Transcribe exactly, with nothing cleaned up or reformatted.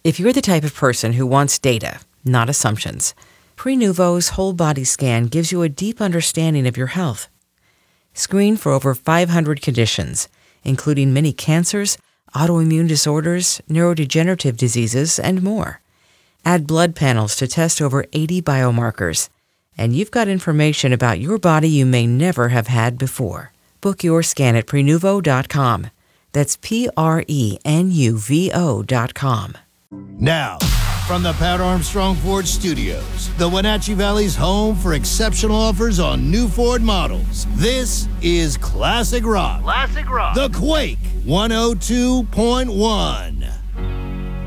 If you're the type of person who wants data, not assumptions, Prenuvo's whole body scan gives you a deep understanding of your health. Screen for over five hundred conditions, including many cancers, autoimmune disorders, neurodegenerative diseases, and more. Add blood panels to test over eighty biomarkers, and you've got information about your body you may never have had before. Book your scan at Prenuvo dot com. That's P R E N U V O dot com. Now, from the Pat Armstrong Ford Studios, the Wenatchee Valley's home for exceptional offers on new Ford models, this is Classic Rock. Classic Rock. The Quake one oh two point one.